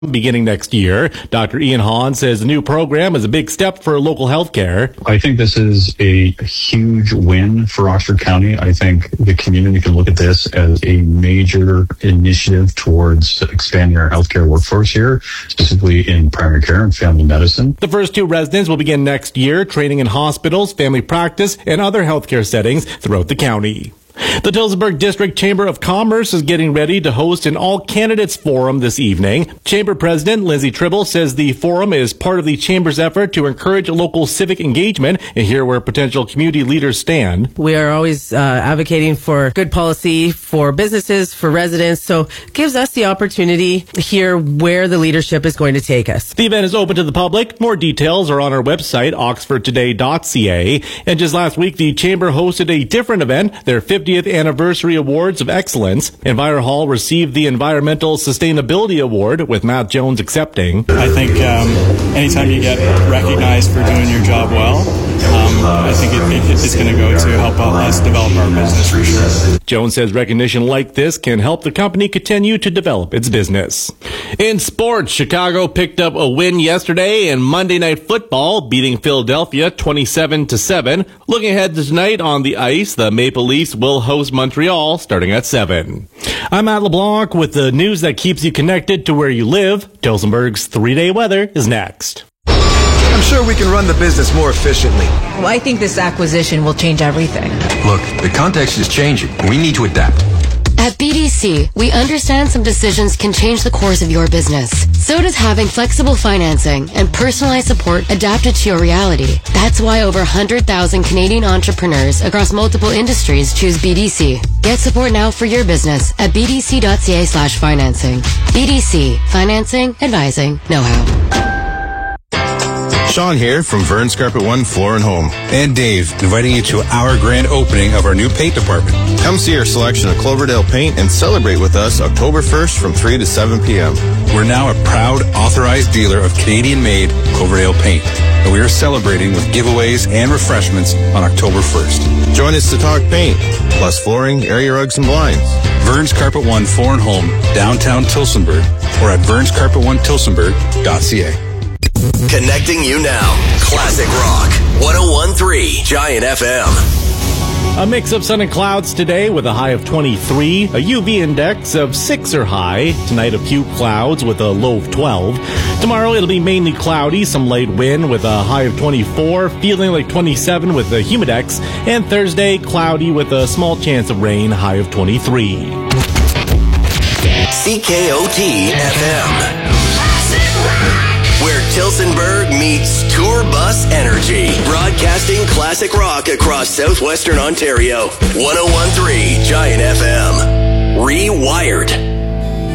beginning next year. Dr. Ian Hahn says the new program is a big step for local healthcare. I think this is a huge win for Oxford County. I think the community can look at this as a major initiative towards expanding our healthcare workforce here, specifically in primary care and family medicine. The first 2 residents will begin next year, training in hospitals, family practice, and other healthcare settings throughout the county. The Tillsonburg District Chamber of Commerce is getting ready to host an all-candidates forum this evening. Chamber President Lindsay Tribble says the forum is part of the Chamber's effort to encourage local civic engagement and hear where potential community leaders stand. We are always advocating for good policy for businesses, for residents, so it gives us the opportunity to hear where the leadership is going to take us. The event is open to the public. More details are on our website, oxfordtoday.ca. And just last week, the Chamber hosted a different event, their 50th Anniversary Awards of Excellence. Enviro Hall received the Environmental Sustainability Award, with Matt Jones accepting. I think anytime you get recognized for doing your job well, I think it's going to go to help us develop our business for sure. Jones says recognition like this can help the company continue to develop its business. In sports, Chicago picked up a win yesterday in Monday Night Football, beating Philadelphia 27-7. Looking ahead to tonight on the ice, the Maple Leafs will host Montreal starting at 7. I'm Matt LeBlanc with the news that keeps you connected to where you live. Tillsonburg's 3-day weather is next. I'm sure we can run the business more efficiently. Well, I think this acquisition will change everything. Look, the context is changing. We need to adapt. At BDC, we understand some decisions can change the course of your business. So does having flexible financing and personalized support adapted to your reality. That's why over 100,000 Canadian entrepreneurs across multiple industries choose BDC. Get support now for your business at bdc.ca/financing. BDC, financing, advising, know-how. Sean here from Vern's Carpet One Floor and Home. And Dave, inviting you to our grand opening of our new paint department. Come see our selection of Cloverdale paint and celebrate with us October 1st from 3 to 7 p.m. We're now a proud authorized dealer of Canadian-made Cloverdale paint. And we are celebrating with giveaways and refreshments on October 1st. Join us to talk paint, plus flooring, area rugs, and blinds. Vern's Carpet One Floor and Home, downtown Tillsonburg, or at vernscarpet1tillsonburg.ca. Connecting you now. Classic Rock 101.3 Giant FM. A mix of sun and clouds today with a high of 23, a UV index of 6 or high. Tonight, a few clouds with a low of 12. Tomorrow, it'll be mainly cloudy, some light wind with a high of 24, feeling like 27 with a humidex. And Thursday, cloudy with a small chance of rain, high of 23. CKOT FM. Where Tillsonburg meets tour bus energy. Broadcasting classic rock across southwestern Ontario. 101.3 Giant FM. Rewired.